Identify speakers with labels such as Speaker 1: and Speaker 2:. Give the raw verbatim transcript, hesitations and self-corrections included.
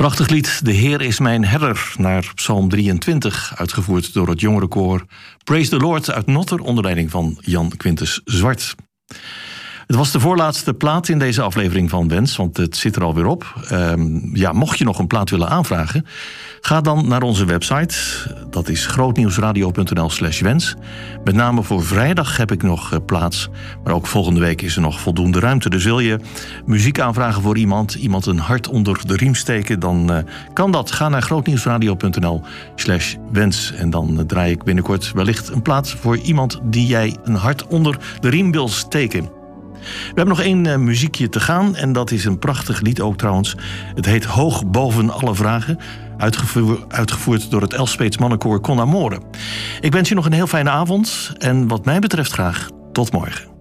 Speaker 1: Prachtig lied, De Heer is mijn herder, naar Psalm drieëntwintig... uitgevoerd door het jongerenkoor Praise the Lord uit Notter... onder leiding van Jan Quintus Zwart. Het was de voorlaatste plaat in deze aflevering van Wens, want het zit er alweer op. Um, ja, mocht je nog een plaat willen aanvragen, ga dan naar onze website. Dat is grootnieuwsradio.nl slash wens. Met name voor vrijdag heb ik nog uh, plaats, maar ook volgende week is er nog voldoende ruimte. Dus wil je muziek aanvragen voor iemand, iemand een hart onder de riem steken, dan uh, kan dat. Ga naar grootnieuwsradio.nl slash wens en dan uh, draai ik binnenkort wellicht een plaat voor iemand die jij een hart onder de riem wil steken. We hebben nog één uh, muziekje te gaan en dat is een prachtig lied ook trouwens. Het heet Hoog boven alle vragen, uitgevoer, uitgevoerd door het Elspeets mannenkoor Con Amore. Ik wens je nog een heel fijne avond en wat mij betreft graag tot morgen.